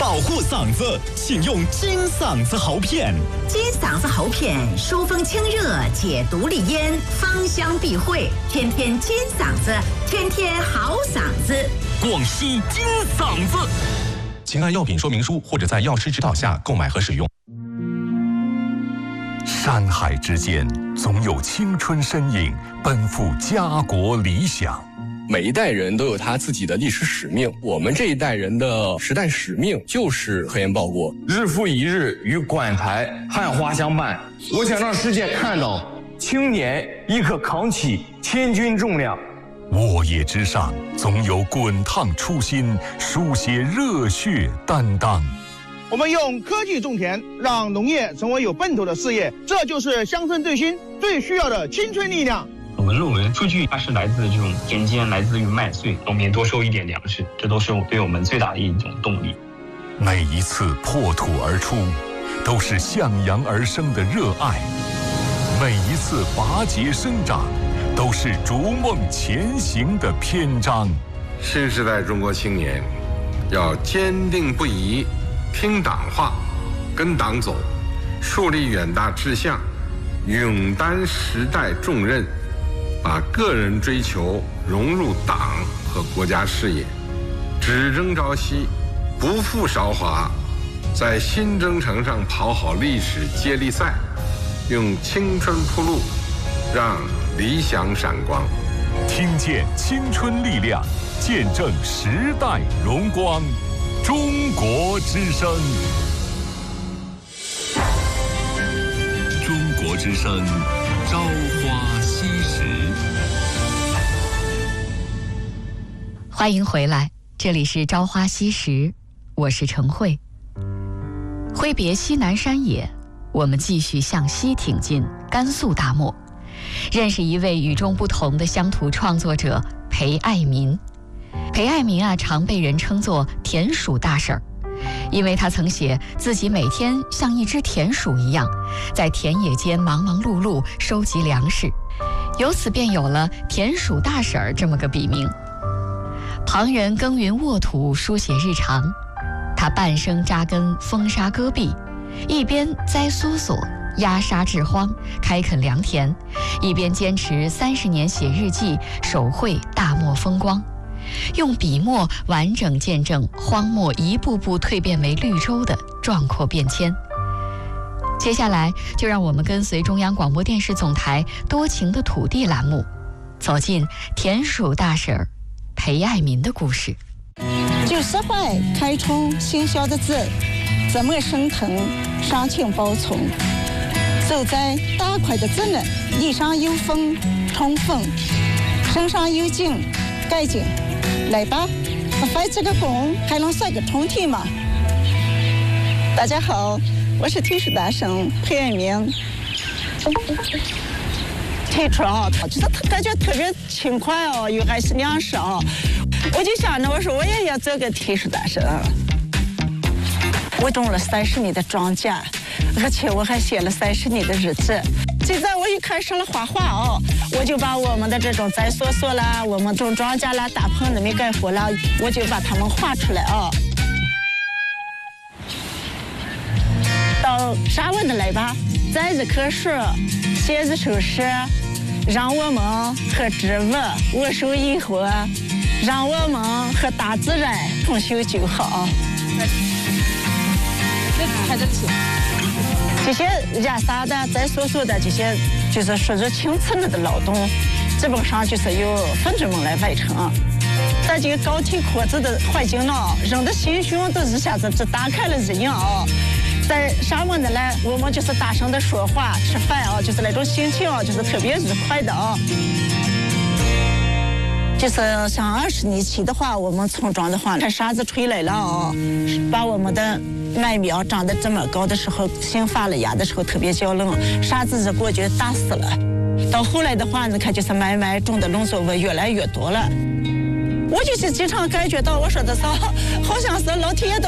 保护嗓子，请用金嗓子喉片。 金嗓子喉片疏风清热，解毒利咽，芳香避秽，天天金嗓子，天天好嗓子。 广西金嗓子，请按药品说明书或者在药师指导下购买和使用。 山海之间，总有青春身影奔赴家国理想。 每一代人都有他自己的历史使命，我们这一代人的时代使命就是核研报国。 日复一日与馆台汉花相伴，我想让世界看到青年亦可扛起千钧重量。 沃野之上，总有滚烫初心，书写热血担当。 我们用科技种田，让农业成为有奔头的事业，这就是乡村振兴最需要的青春力量。 我们论文数据它是来自这种田间，来自于麦穗，农民多收一点粮食，这都是对我们最大的一种动力。 每一次破土而出，都是向阳而生的热爱；每一次拔节生长，都是逐梦前行的篇章。 新时代中国青年要坚定不移听党话，跟党走，树立远大志向，勇担时代重任，把个人追求融入党和国家事业，只争朝夕，不负韶华，在新征程上跑好历史接力赛，用青春铺路，让理想闪光。 听见青春力量，见证时代荣光。中国之声，中国之声，朝花夕拾。 欢迎回来，这里是朝花夕拾，我是陈慧。挥别西南山野，我们继续向西挺进甘肃大漠，认识一位与众不同的乡土创作者裴爱民。裴爱民常被人称作田鼠大婶儿，因为他曾写自己每天像一只田鼠一样，在田野间忙忙碌碌收集粮食，由此便有了田鼠大婶儿这么个笔名。旁人耕耘沃土，书写日常，他半生扎根风沙戈壁，一边栽梭梭压沙治荒，开垦良田，一边坚持30年写日记，手绘大漠风光，用笔墨完整见证荒漠一步步蜕变为绿洲的壮阔变迁。接下来就让我们跟随中央广播电视总台多情的土地栏目，走进田鼠大婶儿裴爱民的故事。 90怀开春新晓的子，怎么升腾上青宝丛，走在大块的子呢，地上有风冲锋，身上有景盖景。来吧，发这个工还能算个充体吗？大家好，我是田鼠大婶裴爱民。提出就是他感觉特别轻快又还是粮食我就想着我说我也要做个田鼠大婶。我种了30年的庄稼，而且我还写了30年的日记。现在我一开始了画画我就把我们的这种栽梭梭啦，我们种庄稼啦，大棚子没干活啦，我就把它们画出来到沙文的来吧，栽一棵树，写一首诗，让我们和植物握手以后，让我们和大自然同修就好。开得起。这些压沙的、栽梭梭的这些，就是属于青次的劳动，基本上就是由分子们来完成。在这个高体阔子的环境呢，人的心胸都一下子只打开了一样在沙漠的来，我们就是大声的说话、吃饭就是那种心情就是特别愉快的就是像20年前的话，我们村庄的话，看沙子吹来了把我们的麦苗长得这么高的时候，新发了芽的时候特别娇嫩，沙子一过就打死了。到后来的话，你看就是慢慢种的农作物越来越多了。我就是经常感觉到，我说的好像是老天爷都